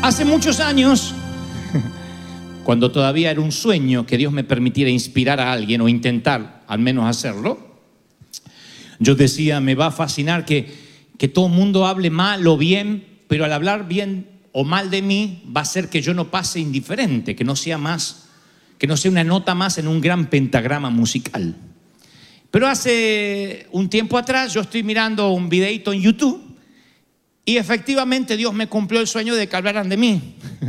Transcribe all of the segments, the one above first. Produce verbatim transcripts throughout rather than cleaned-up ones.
Hace muchos años, cuando todavía era un sueño que Dios me permitiera inspirar a alguien o intentar al menos hacerlo, yo decía, me va a fascinar que, que todo el mundo hable mal o bien, pero al hablar bien o mal de mí va a hacer que yo no pase indiferente, que no sea más, que no sea una nota más en un gran pentagrama musical. Pero hace un tiempo atrás yo estoy mirando un videito en YouTube y efectivamente Dios me cumplió el sueño de que hablaran de mí.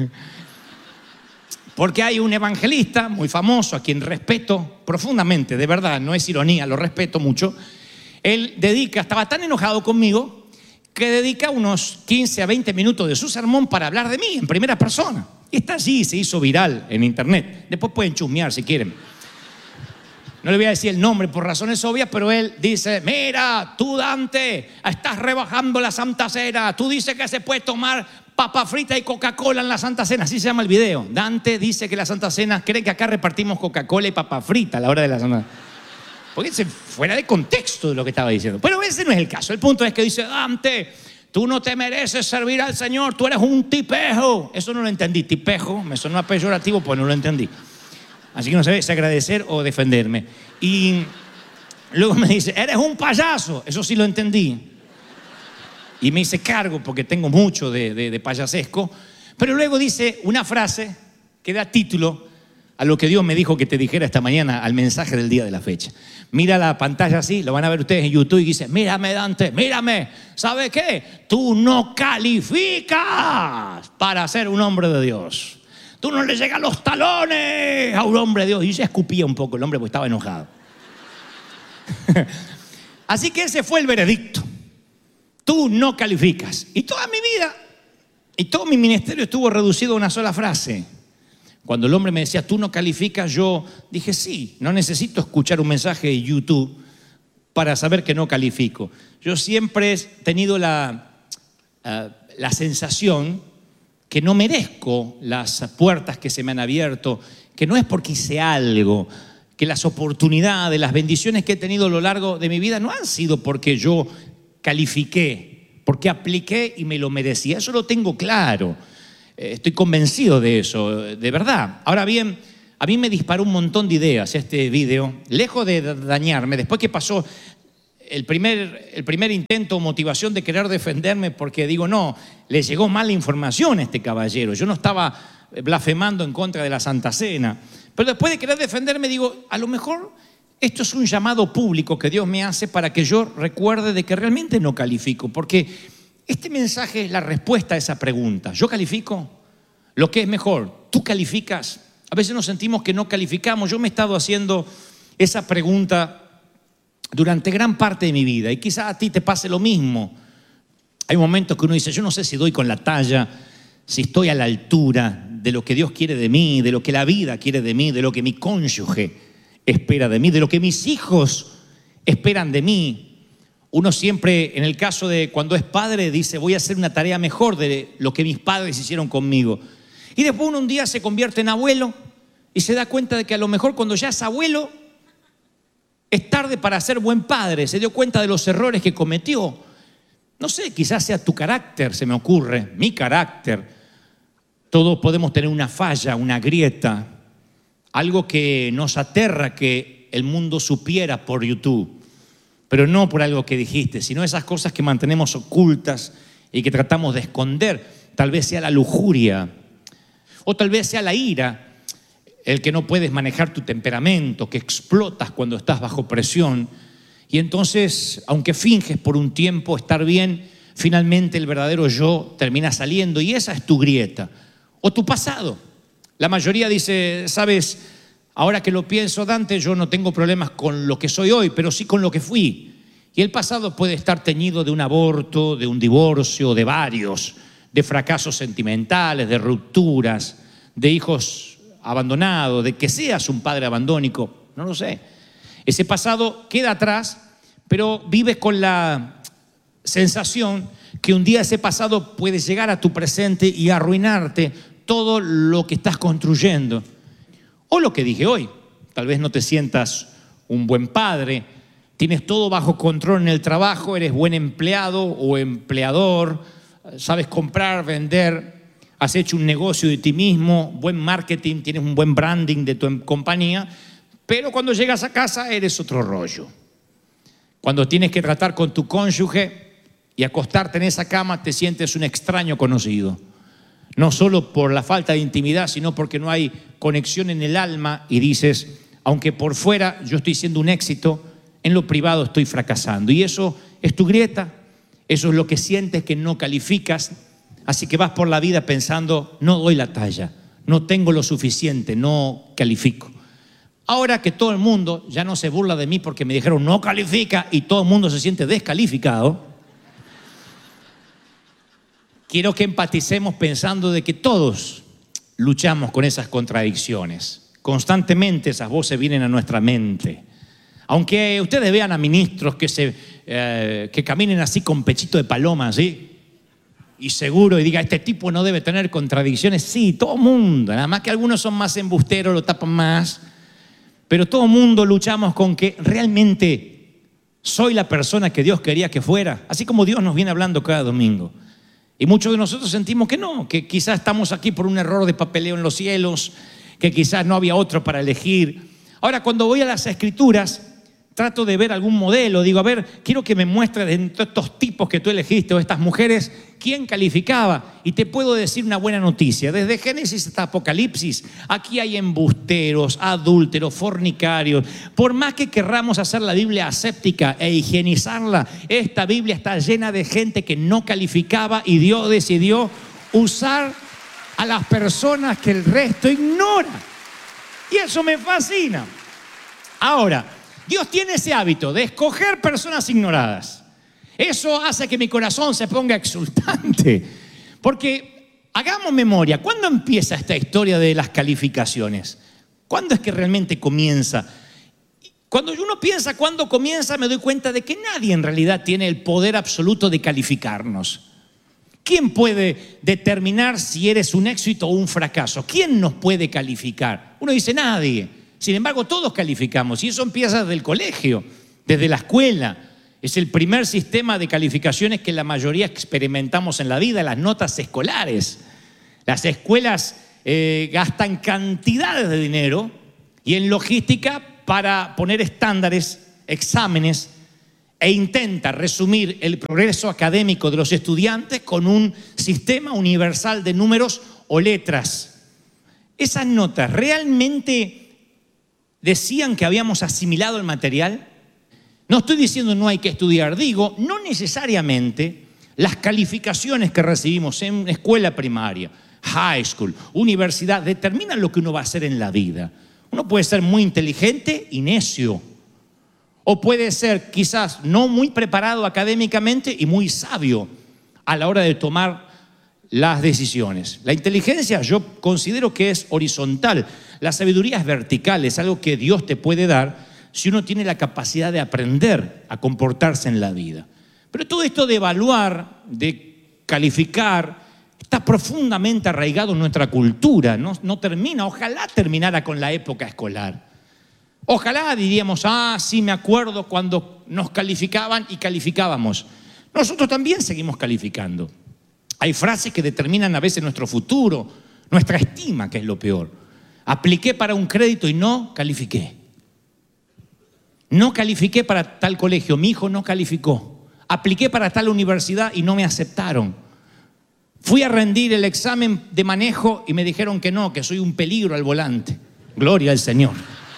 Porque hay un evangelista muy famoso a quien respeto profundamente, de verdad, no es ironía, lo respeto mucho. Él dedica, estaba tan enojado conmigo que dedica unos quince a veinte minutos de su sermón para hablar de mí en primera persona. Y está allí, se hizo viral en internet. Después pueden chusmear si quieren. No le voy a decir el nombre por razones obvias, pero él dice, mira, tú Dante, estás rebajando la Santa Cena. Tú dices que se puede tomar papa frita y Coca-Cola en la Santa Cena. Así se llama el video. Dante dice que la Santa Cena, cree que acá repartimos Coca-Cola y papa frita a la hora de la Santa Cena. Porque es fuera de contexto de lo que estaba diciendo. Pero ese no es el caso. El punto es que dice, Dante, tú no te mereces servir al Señor, tú eres un tipejo. Eso no lo entendí, tipejo, me sonó peyorativo, pues no lo entendí. Así que no sabía si agradecer o defenderme. Y luego me dice, eres un payaso. Eso sí lo entendí. Y me hice cargo porque tengo mucho de, de, de payasesco. Pero luego dice una frase que da título a lo que Dios me dijo que te dijera esta mañana, al mensaje del día de la fecha. Mira la pantalla así, lo van a ver ustedes en YouTube y dice, mírame Dante, mírame. ¿Sabe qué? Tú no calificas para ser un hombre de Dios. Tú no le llegas los talones a un hombre de Dios. Y se escupía un poco el hombre porque estaba enojado. Así que ese fue el veredicto. Tú no calificas. Y toda mi vida y todo mi ministerio estuvo reducido a una sola frase. Cuando el hombre me decía, tú no calificas, yo dije, sí, no necesito escuchar un mensaje de YouTube para saber que no califico. Yo siempre he tenido la, uh, la sensación que no merezco las puertas que se me han abierto, que no es porque hice algo, que las oportunidades, las bendiciones que he tenido a lo largo de mi vida no han sido porque yo califiqué, porque apliqué y me lo merecía. Eso lo tengo claro. Estoy convencido de eso, de verdad. Ahora bien, a mí me disparó un montón de ideas este video, lejos de dañarme. Después que pasó el primer, el primer intento o motivación de querer defenderme, porque digo, no, le llegó mala información a este caballero. Yo no estaba blasfemando en contra de la Santa Cena. Pero después de querer defenderme, digo, a lo mejor esto es un llamado público que Dios me hace para que yo recuerde de que realmente no califico, porque este mensaje es la respuesta a esa pregunta. ¿Yo califico? Lo que es mejor, ¿tú calificas? A veces nos sentimos que no calificamos. Yo me he estado haciendo esa pregunta durante gran parte de mi vida y quizás a ti te pase lo mismo. Hay momentos que uno dice, yo no sé si doy con la talla, si estoy a la altura de lo que Dios quiere de mí, de lo que la vida quiere de mí, de lo que mi cónyuge espera de mí, de lo que mis hijos esperan de mí. Uno siempre, en el caso de cuando es padre, dice, voy a hacer una tarea mejor de lo que mis padres hicieron conmigo. Y después uno un día se convierte en abuelo y se da cuenta de que a lo mejor cuando ya es abuelo, es tarde para ser buen padre. Se dio cuenta de los errores que cometió. No sé, quizás sea tu carácter, se me ocurre, mi carácter. Todos podemos tener una falla, una grieta, algo que nos aterra que el mundo supiera por YouTube. Pero no por algo que dijiste, sino esas cosas que mantenemos ocultas y que tratamos de esconder. Tal vez sea la lujuria, o tal vez sea la ira, el que no puedes manejar tu temperamento, que explotas cuando estás bajo presión. Y entonces, aunque finges por un tiempo estar bien, finalmente el verdadero yo termina saliendo y esa es tu grieta. O tu pasado. La mayoría dice, sabes, ahora que lo pienso, Dante, yo no tengo problemas con lo que soy hoy, pero sí con lo que fui. Y el pasado puede estar teñido de un aborto, de un divorcio, de varios, de fracasos sentimentales, de rupturas, de hijos abandonados, de que seas un padre abandónico, no lo sé. Ese pasado queda atrás, pero vives con la sensación que un día ese pasado puede llegar a tu presente y arruinarte todo lo que estás construyendo. O lo que dije hoy, tal vez no te sientas un buen padre, tienes todo bajo control en el trabajo, eres buen empleado o empleador, sabes comprar, vender, has hecho un negocio de ti mismo, buen marketing, tienes un buen branding de tu compañía, pero cuando llegas a casa eres otro rollo. Cuando tienes que tratar con tu cónyuge y acostarte en esa cama, te sientes un extraño conocido. No solo por la falta de intimidad, sino porque no hay conexión en el alma y dices, aunque por fuera yo estoy siendo un éxito, en lo privado estoy fracasando. Y eso es tu grieta, eso es lo que sientes que no calificas. Así que vas por la vida pensando, no doy la talla, no tengo lo suficiente, no califico. Ahora que todo el mundo ya no se burla de mí porque me dijeron no califica y todo el mundo se siente descalificado, quiero que empaticemos pensando de que todos luchamos con esas contradicciones. Constantemente esas voces vienen a nuestra mente. Aunque ustedes vean a ministros que, se, eh, que caminen así con pechito de paloma, ¿sí? Y seguro, y diga, este tipo no debe tener contradicciones. Sí, todo mundo, nada más que algunos son más embusteros, lo tapan más. Pero todo mundo luchamos con que realmente soy la persona que Dios quería que fuera. Así como Dios nos viene hablando cada domingo. Y muchos de nosotros sentimos que no, que quizás estamos aquí por un error de papeleo en los cielos, que quizás no había otro para elegir. Ahora, cuando voy a las Escrituras, trato de ver algún modelo, digo, a ver, quiero que me muestres de estos tipos que tú elegiste o estas mujeres, ¿quién calificaba? Y te puedo decir una buena noticia, desde Génesis hasta Apocalipsis, aquí hay embusteros, adúlteros, fornicarios. Por más que querramos hacer la Biblia aséptica e higienizarla, esta Biblia está llena de gente que no calificaba y Dios decidió usar a las personas que el resto ignora. Y eso me fascina. Ahora, Dios tiene ese hábito de escoger personas ignoradas. Eso hace que mi corazón se ponga exultante. Porque hagamos memoria, ¿cuándo empieza esta historia de las calificaciones? ¿Cuándo es que realmente comienza? Cuando uno piensa cuándo comienza, me doy cuenta de que nadie en realidad tiene el poder absoluto de calificarnos. ¿Quién puede determinar si eres un éxito o un fracaso? ¿Quién nos puede calificar? Uno dice nadie. Sin embargo, todos calificamos y eso empieza desde el colegio, desde la escuela. Es el primer sistema de calificaciones que la mayoría experimentamos en la vida, las notas escolares. Las escuelas eh, gastan cantidades de dinero y en logística para poner estándares, exámenes e intenta resumir el progreso académico de los estudiantes con un sistema universal de números o letras. Esas notas realmente decían que habíamos asimilado el material. No estoy diciendo no hay que estudiar, digo, no necesariamente las calificaciones que recibimos en escuela primaria, high school, universidad, determinan lo que uno va a hacer en la vida. Uno puede ser muy inteligente y necio, o puede ser quizás no muy preparado académicamente y muy sabio a la hora de tomar las decisiones. La inteligencia yo considero que es horizontal. La sabiduría es vertical, es algo que Dios te puede dar si uno tiene la capacidad de aprender a comportarse en la vida. Pero todo esto de evaluar, de calificar, está profundamente arraigado en nuestra cultura. No, no termina, ojalá terminara con la época escolar. Ojalá diríamos, ah, sí me acuerdo cuando nos calificaban y calificábamos. Nosotros también seguimos calificando. Hay frases que determinan a veces nuestro futuro, nuestra estima, que es lo peor. Apliqué para un crédito y no califiqué. No califiqué para tal colegio, mi hijo no calificó. Apliqué para tal universidad y no me aceptaron. Fui a rendir el examen de manejo y me dijeron que no, que soy un peligro al volante. Gloria al Señor.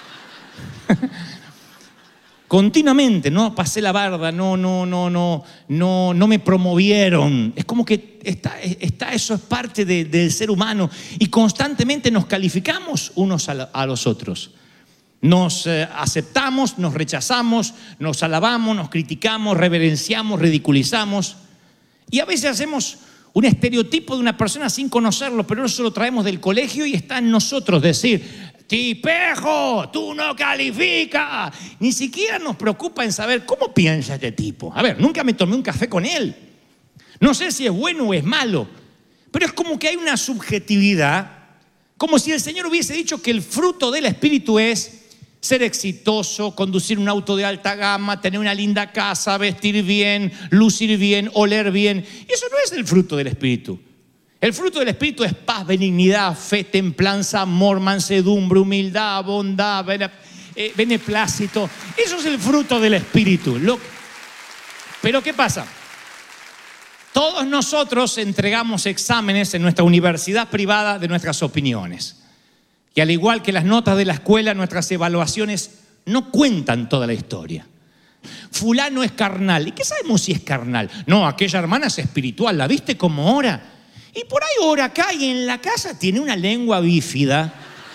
Continuamente, no pasé la barda, no, no, no, no, no, no me promovieron. Es como que está, está eso es parte de, del ser humano y constantemente nos calificamos unos a, a los otros. Nos eh, aceptamos, nos rechazamos, nos alabamos, nos criticamos, reverenciamos, ridiculizamos y a veces hacemos un estereotipo de una persona sin conocerlo, pero eso lo traemos del colegio y está en nosotros decir, tipejo, tú no calificas. Ni siquiera nos preocupa en saber cómo piensa este tipo. A ver, nunca me tomé un café con él. No sé si es bueno o es malo, pero es como que hay una subjetividad, como si el Señor hubiese dicho que el fruto del Espíritu es ser exitoso, conducir un auto de alta gama, tener una linda casa, vestir bien, lucir bien, oler bien. Y eso no es el fruto del Espíritu. El fruto del Espíritu es paz, benignidad, fe, templanza, amor, mansedumbre, humildad, bondad, beneplácito. Eso es el fruto del Espíritu. Lo... Pero ¿qué pasa? Todos nosotros entregamos exámenes en nuestra universidad privada de nuestras opiniones. Y al igual que las notas de la escuela, nuestras evaluaciones no cuentan toda la historia. Fulano es carnal. ¿Y qué sabemos si es carnal? No, aquella hermana es espiritual. ¿La viste cómo ora? Y por ahí ora acá y en la casa tiene una lengua bífida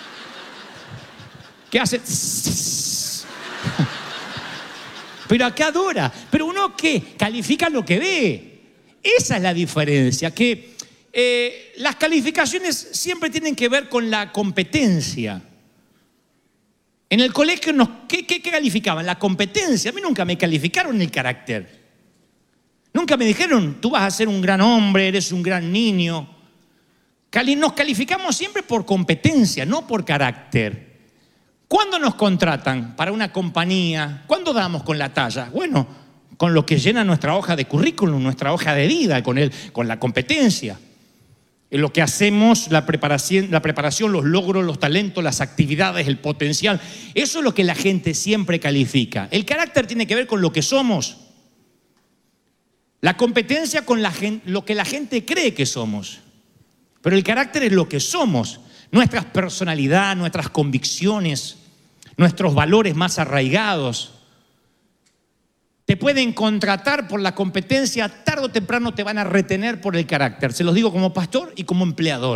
que hace... Pero acá adora. Pero uno ¿qué? Califica lo que ve. Esa es la diferencia, que eh, las calificaciones siempre tienen que ver con la competencia. En el colegio, nos, ¿qué, qué, ¿qué calificaban? La competencia. A mí nunca me calificaron el carácter. Nunca me dijeron, tú vas a ser un gran hombre, eres un gran niño. Nos calificamos siempre por competencia, no por carácter. ¿Cuándo nos contratan para una compañía? ¿Cuándo damos con la talla? Bueno, con lo que llena nuestra hoja de currículum, nuestra hoja de vida, con, el, con la competencia. En lo que hacemos, la preparación, la preparación, los logros, los talentos, las actividades, el potencial. Eso es lo que la gente siempre califica. El carácter tiene que ver con lo que somos. La competencia con la gente, lo que la gente cree que somos. Pero el carácter es lo que somos. Nuestra personalidad, nuestras convicciones, nuestros valores más arraigados. Te pueden contratar por la competencia, tarde o temprano te van a retener por el carácter. Se los digo como pastor y como empleador.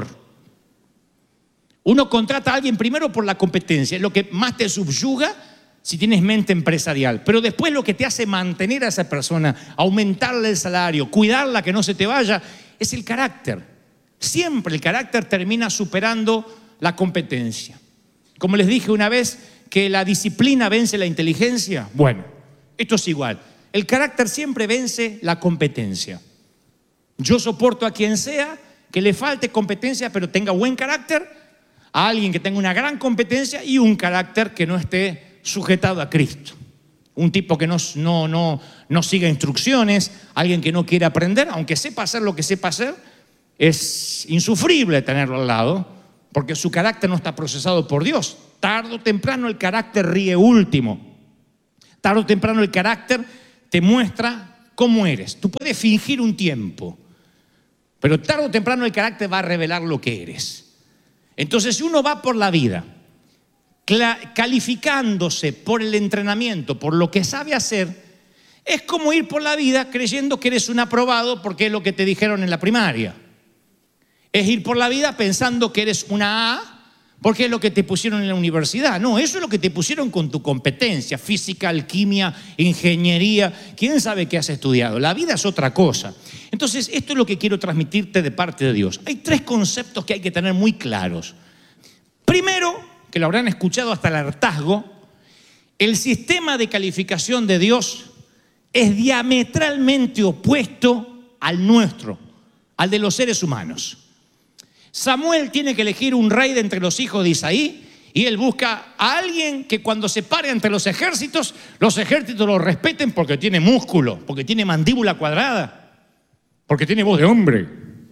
Uno contrata a alguien primero por la competencia, es lo que más te subyuga si tienes mente empresarial. Pero después lo que te hace mantener a esa persona, aumentarle el salario, cuidarla que no se te vaya, es el carácter. Siempre el carácter termina superando la competencia. Como les dije una vez, que la disciplina vence la inteligencia. Bueno, esto es igual. El carácter siempre vence la competencia. Yo soporto a quien sea que le falte competencia, pero tenga buen carácter, a alguien que tenga una gran competencia y un carácter que no esté sujetado a Cristo. Un tipo que no, no, no, no siga instrucciones, alguien que no quiere aprender, aunque sepa hacer lo que sepa hacer, es insufrible tenerlo al lado, porque su carácter no está procesado por Dios. Tarde o temprano el carácter ríe último. Tarde o temprano el carácter te muestra cómo eres. Tú puedes fingir un tiempo, pero tarde o temprano el carácter va a revelar lo que eres. Entonces, si uno va por la vida calificándose por el entrenamiento, por lo que sabe hacer, es como ir por la vida creyendo que eres un aprobado porque es lo que te dijeron en la primaria. Es ir por la vida pensando que eres una A porque es lo que te pusieron en la universidad. No, eso es lo que te pusieron con tu competencia, física, alquimia, ingeniería. ¿Quién sabe qué has estudiado? La vida es otra cosa. Entonces, esto es lo que quiero transmitirte de parte de Dios. Hay tres conceptos que hay que tener muy claros. Primero, que lo habrán escuchado hasta el hartazgo, el sistema de calificación de Dios es diametralmente opuesto al nuestro, al de los seres humanos. Samuel tiene que elegir un rey de entre los hijos de Isaí y él busca a alguien que cuando se pare entre los ejércitos, los ejércitos lo respeten porque tiene músculo, porque tiene mandíbula cuadrada, porque tiene voz de hombre.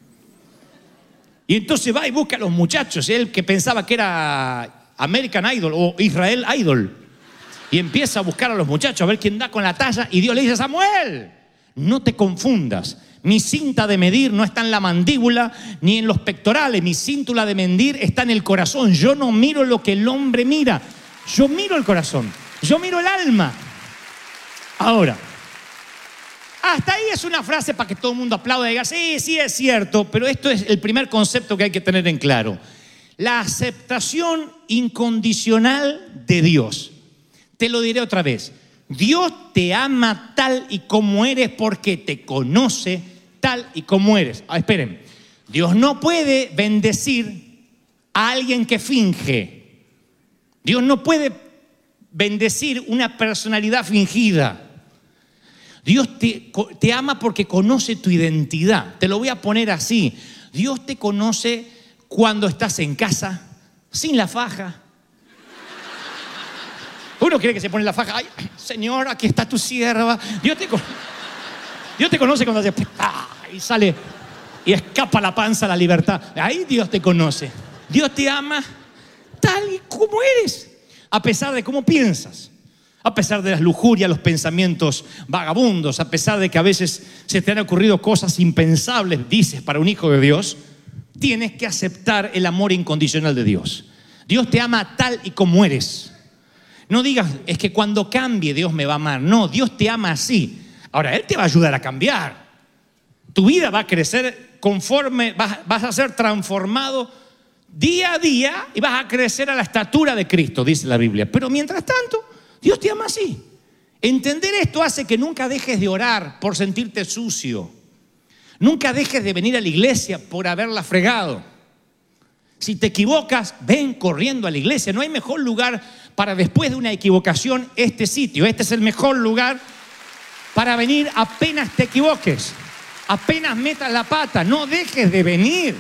Y entonces va y busca a los muchachos, él que pensaba que era American Idol o Israel Idol, y empieza a buscar a los muchachos a ver quién da con la talla, y Dios le dice a Samuel, no te confundas. Mi cinta de medir no está en la mandíbula ni en los pectorales. Mi cintura de medir está en el corazón. Yo no miro lo que el hombre mira. Yo miro el corazón. Yo miro el alma. Ahora, hasta ahí es una frase para que todo el mundo aplaude y diga, sí, sí es cierto, pero esto es el primer concepto que hay que tener en claro. La aceptación incondicional de Dios. Te lo diré otra vez. Dios te ama tal y como eres porque te conoce tal y como eres. Ah, esperen, Dios no puede bendecir a alguien que finge. Dios no puede bendecir una personalidad fingida. Dios te, te ama porque conoce tu identidad. Te lo voy a poner así. Dios te conoce cuando estás en casa, sin la faja. Uno cree que se pone la faja. Ay, Señor, aquí está tu sierva. Dios te, Dios te conoce cuando hace... Y sale y escapa la panza a la libertad. Ahí Dios te conoce. Dios te ama tal y como eres, a pesar de cómo piensas, a pesar de las lujurias, los pensamientos vagabundos, a pesar de que a veces se te han ocurrido cosas impensables, dices, para un hijo de Dios. Tienes que aceptar el amor incondicional de Dios. Dios te ama tal y como eres. No digas, es que cuando cambie Dios me va a amar. No, Dios te ama así. Ahora, Él te va a ayudar a cambiar. Tu vida va a crecer conforme, vas, vas a ser transformado día a día y vas a crecer a la estatura de Cristo, dice la Biblia. Pero mientras tanto, Dios te ama así. Entender esto hace que nunca dejes de orar por sentirte sucio. Nunca dejes de venir a la iglesia por haberla fregado. Si te equivocas, ven corriendo a la iglesia. No hay mejor lugar para después de una equivocación este sitio. Este es el mejor lugar para venir apenas te equivoques. Apenas metas la pata, no dejes de venir.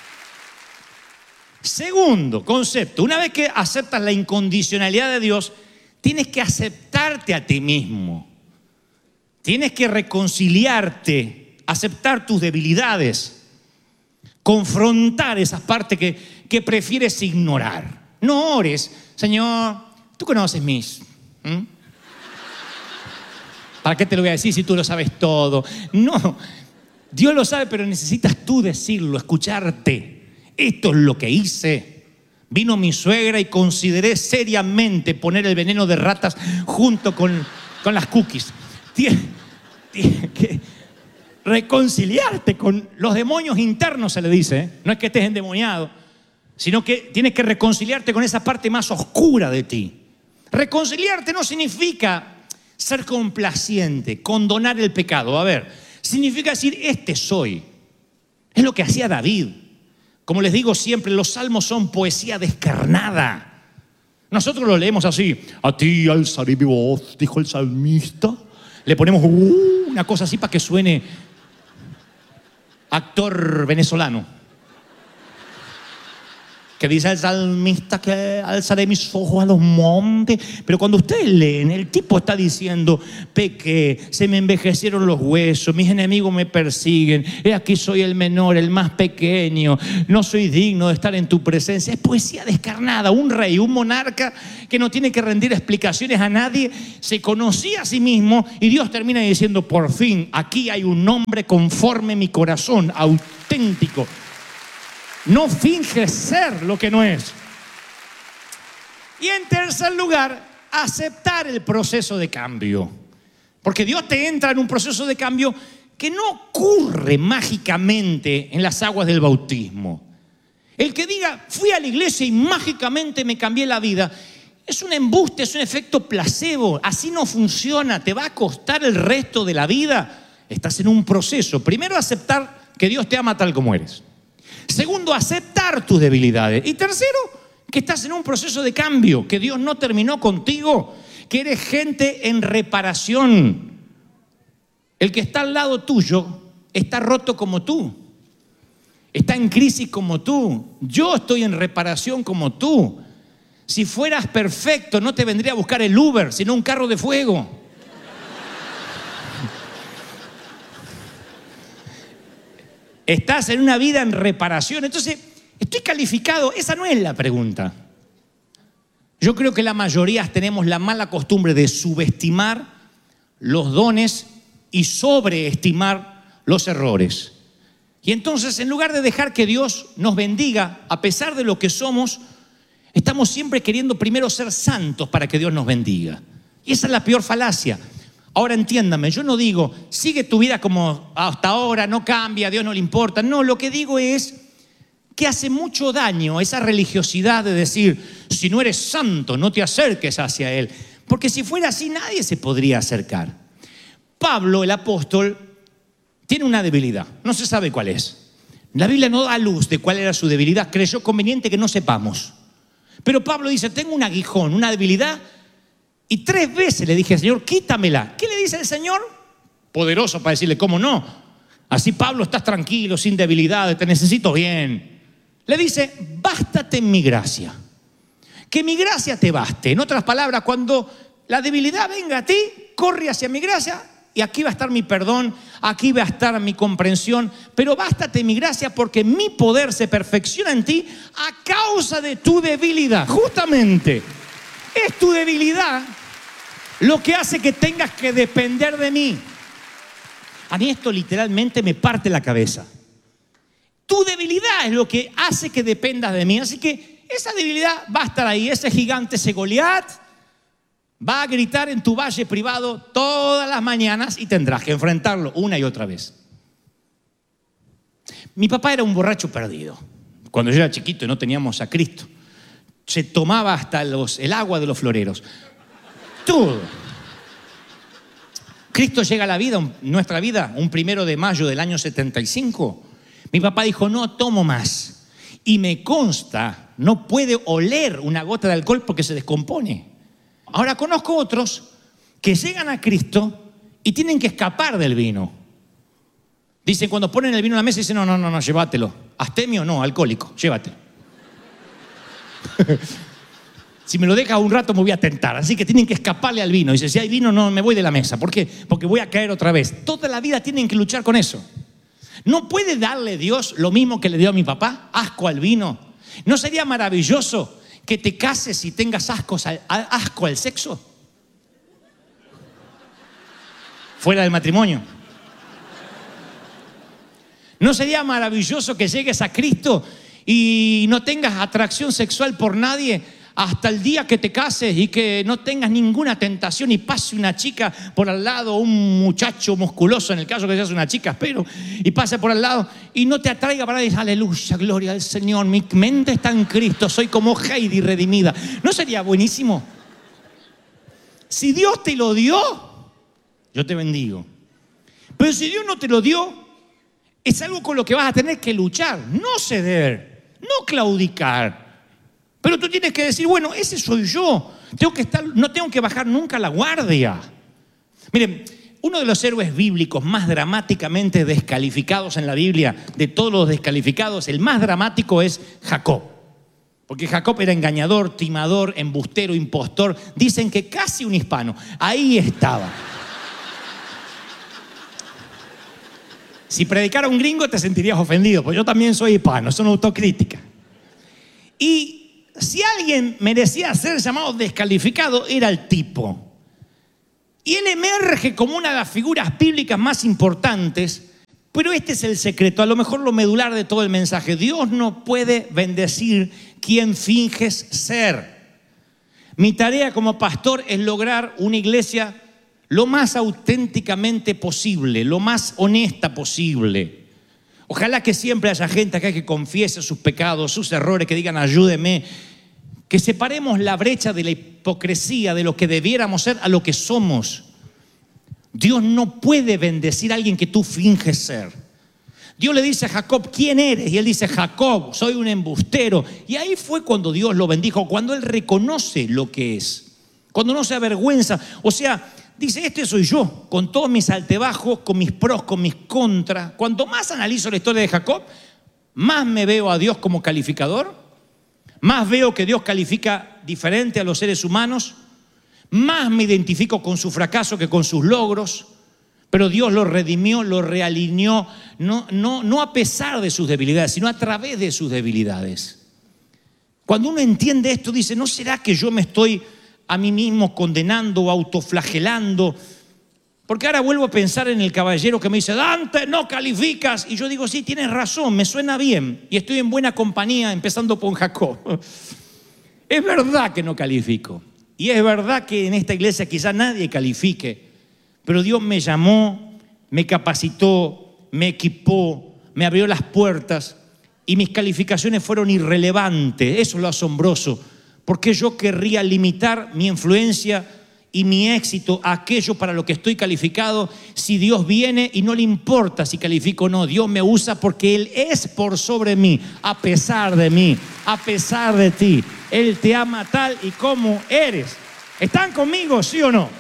Segundo concepto, una vez que aceptas la incondicionalidad de Dios, tienes que aceptarte a ti mismo. Tienes que reconciliarte, aceptar tus debilidades, confrontar esas partes que, que prefieres ignorar. No ores, Señor, tú conoces mis... ¿Mm? ¿Para qué te lo voy a decir si tú lo sabes todo? No, Dios lo sabe, pero necesitas tú decirlo, escucharte. Esto es lo que hice. Vino mi suegra y consideré seriamente poner el veneno de ratas junto con, con las cookies. Tienes, tienes que reconciliarte con los demonios internos, se le dice, ¿eh? No es que estés endemoniado, sino que tienes que reconciliarte con esa parte más oscura de ti. Reconciliarte no significa ser complaciente, condonar el pecado. A ver, significa decir, este soy. Es lo que hacía David. Como les digo siempre, los salmos son poesía descarnada. Nosotros lo leemos así. A ti alzaré mi voz, dijo el salmista. Le ponemos uh, una cosa así para que suene actor venezolano. Que dice el salmista que alzaré mis ojos a los montes. Pero cuando ustedes leen, el tipo está diciendo, pequé, se me envejecieron los huesos, mis enemigos me persiguen, he aquí soy el menor, el más pequeño, no soy digno de estar en tu presencia. Es poesía descarnada. Un rey, un monarca que no tiene que rendir explicaciones a nadie, se conocía a sí mismo y Dios termina diciendo, por fin, aquí hay un hombre conforme mi corazón, auténtico. No finge ser lo que no es. Y en tercer lugar, aceptar el proceso de cambio. Porque Dios te entra en un proceso de cambio que no ocurre mágicamente en las aguas del bautismo. El que diga, fui a la iglesia y mágicamente me cambié la vida, es un embuste, es un efecto placebo. Así no funciona, te va a costar el resto de la vida. Estás en un proceso. Primero, aceptar que Dios te ama tal como eres. Segundo, aceptar tus debilidades. Y tercero, que estás en un proceso de cambio, que Dios no terminó contigo, que eres gente en reparación. El que está al lado tuyo está roto como tú, está en crisis como tú. Yo estoy en reparación como tú. Si fueras perfecto, no te vendría a buscar el Uber, sino un carro de fuego. Estás en una vida en reparación. Entonces, ¿estoy calificado? Esa no es la pregunta. Yo creo que la mayoría tenemos la mala costumbre de subestimar los dones y sobreestimar los errores. Y entonces, en lugar de dejar que Dios nos bendiga, a pesar de lo que somos, estamos siempre queriendo primero ser santos para que Dios nos bendiga. Y esa es la peor falacia. Ahora entiéndame, yo no digo, sigue tu vida como hasta ahora, no cambia, a Dios no le importa. No, lo que digo es que hace mucho daño esa religiosidad de decir, si no eres santo, no te acerques hacia Él. Porque si fuera así, nadie se podría acercar. Pablo, el apóstol, tiene una debilidad, no se sabe cuál es. La Biblia no da luz de cuál era su debilidad, creyó conveniente que no sepamos. Pero Pablo dice, tengo un aguijón, una debilidad. Y tres veces le dije al Señor, quítamela. ¿Qué le dice el Señor? Poderoso para decirle, ¿cómo no? Así, Pablo, estás tranquilo, sin debilidades, te necesito bien. Le dice, bástate en mi gracia. Que mi gracia te baste. En otras palabras, cuando la debilidad venga a ti, corre hacia mi gracia y aquí va a estar mi perdón, aquí va a estar mi comprensión, pero bástate mi gracia porque mi poder se perfecciona en ti a causa de tu debilidad. Justamente, es tu debilidad lo que hace que tengas que depender de mí. A mí esto literalmente me parte la cabeza. Tu debilidad es lo que hace que dependas de mí. Así que esa debilidad va a estar ahí. Ese gigante, ese Goliat, va a gritar en tu valle privado todas las mañanas y tendrás que enfrentarlo una y otra vez. Mi papá era un borracho perdido. Cuando yo era chiquito y no teníamos a Cristo, se tomaba hasta los, el agua de los floreros. Todo. Cristo llega a la vida, nuestra vida, un primero de mayo del año setenta y cinco. Mi papá dijo, no tomo más. Y me consta, no puede oler una gota de alcohol porque se descompone. Ahora conozco otros que llegan a Cristo y tienen que escapar del vino. Dicen, cuando ponen el vino en la mesa, dicen, no, no, no, no, llévatelo. Astemio, no, alcohólico, llévatelo. Si me lo dejas un rato me voy a tentar. Así que tienen que escaparle al vino. Dice, si hay vino no me voy de la mesa. ¿Por qué? Porque voy a caer otra vez. Toda la vida tienen que luchar con eso. ¿No puede darle Dios lo mismo que le dio a mi papá? Asco al vino. ¿No sería maravilloso que te cases y tengas asco al, asco al sexo? Fuera del matrimonio. ¿No sería maravilloso que llegues a Cristo y no tengas atracción sexual por nadie hasta el día que te cases y que no tengas ninguna tentación y pase una chica por al lado, un muchacho musculoso, en el caso que seas una chica, espero, y pase por al lado y no te atraiga para decir, aleluya, gloria al Señor, mi mente está en Cristo, soy como Heidi redimida? ¿No sería buenísimo? Si Dios te lo dio, yo te bendigo. Pero si Dios no te lo dio, es algo con lo que vas a tener que luchar, no ceder, no claudicar. Pero tú tienes que decir, bueno, ese soy yo. Tengo que estar, no tengo que bajar nunca la guardia. Miren, uno de los héroes bíblicos más dramáticamente descalificados en la Biblia, de todos los descalificados, el más dramático es Jacob. Porque Jacob era engañador, timador, embustero, impostor. Dicen que casi un hispano. Ahí estaba. Si predicara un gringo te sentirías ofendido, porque yo también soy hispano, es una autocrítica. Y si alguien merecía ser llamado descalificado, era el tipo. Y él emerge como una de las figuras bíblicas más importantes, pero este es el secreto, a lo mejor lo medular de todo el mensaje. Dios no puede bendecir quien finges ser. Mi tarea como pastor es lograr una iglesia lo más auténticamente posible, lo más honesta posible. Ojalá que siempre haya gente acá que confiese sus pecados, sus errores, que digan ayúdeme, que separemos la brecha de la hipocresía, de lo que debiéramos ser a lo que somos. Dios no puede bendecir a alguien que tú finges ser. Dios le dice a Jacob, ¿quién eres? Y él dice, Jacob, soy un embustero. Y ahí fue cuando Dios lo bendijo, cuando él reconoce lo que es, cuando no se avergüenza. O sea, dice, este soy yo, con todos mis altibajos, con mis pros, con mis contras. Cuanto más analizo la historia de Jacob, más me veo a Dios como calificador, más veo que Dios califica diferente a los seres humanos, más me identifico con su fracaso que con sus logros, pero Dios lo redimió, lo realineó, no, no, no a pesar de sus debilidades, sino a través de sus debilidades. Cuando uno entiende esto, dice, ¿no será que yo me estoy a mí mismo condenando o autoflagelando? Porque ahora vuelvo a pensar en el caballero que me dice, Dante, no calificas. Y yo digo, sí, tienes razón, me suena bien. Y estoy en buena compañía, empezando por Jacob. Es verdad que no califico. Y es verdad que en esta iglesia quizá nadie califique. Pero Dios me llamó, me capacitó, me equipó, me abrió las puertas. Y mis calificaciones fueron irrelevantes. Eso es lo asombroso. Porque yo querría limitar mi influencia y mi éxito a aquello para lo que estoy calificado, si Dios viene y no le importa si califico o no. Dios me usa porque Él es por sobre mí, a pesar de mí, a pesar de ti. Él te ama tal y como eres. ¿Están conmigo, sí o no?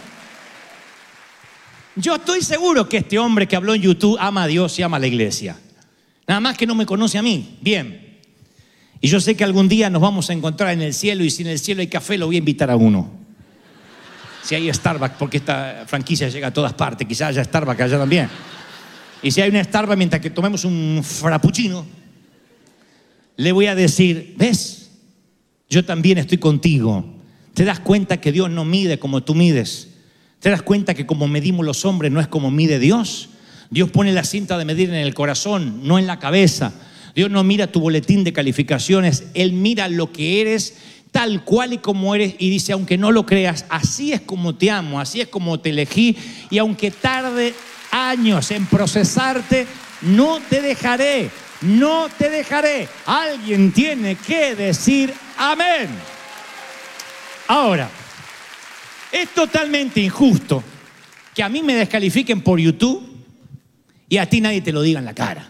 Yo estoy seguro que este hombre que habló en YouTube ama a Dios y ama a la iglesia. Nada más que no me conoce a mí. Bien. Y yo sé que algún día nos vamos a encontrar en el cielo, y si en el cielo hay café, lo voy a invitar a uno. si hay Starbucks, porque esta franquicia llega a todas partes, quizás haya Starbucks allá también. Y si hay una Starbucks mientras que tomemos un frappuccino, le voy a decir, ¿ves? Yo también estoy contigo. ¿Te das cuenta que Dios no mide como tú mides? ¿Te das cuenta que como medimos los hombres no es como mide Dios? Dios pone la cinta de medir en el corazón, no en la cabeza. Dios no mira tu boletín de calificaciones, Él mira lo que eres tal cual y como eres y dice, aunque no lo creas, así es como te amo, así es como te elegí y aunque tarde años en procesarte, no te dejaré, no te dejaré. Alguien tiene que decir amén. Ahora, es totalmente injusto que a mí me descalifiquen por YouTube y a ti nadie te lo diga en la cara.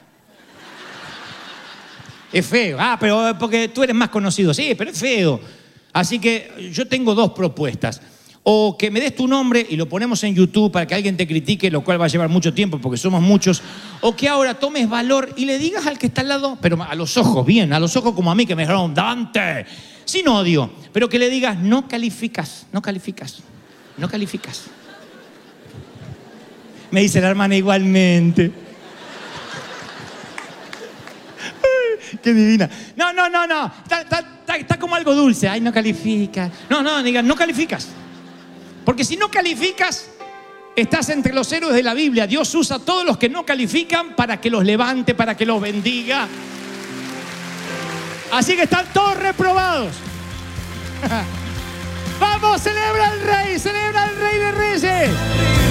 Es feo. Ah, pero porque tú eres más conocido. Sí, pero es feo. Así que yo tengo dos propuestas. O que me des tu nombre y lo ponemos en YouTube para que alguien te critique, lo cual va a llevar mucho tiempo porque somos muchos. O que ahora tomes valor y le digas al que está al lado, pero a los ojos, bien, a los ojos como a mí que me dijeron, Dante, sin odio, pero que le digas, no calificas, no calificas, no calificas. Me dice la hermana igualmente. Qué divina. No, no, no, no. Está, está, está, está como algo dulce. Ay, no califica. No, no, digan, no calificas. Porque si no calificas, estás entre los héroes de la Biblia. Dios usa a todos los que no califican para que los levante, para que los bendiga. Así que están todos reprobados. Vamos, celebra al Rey, celebra al Rey de Reyes.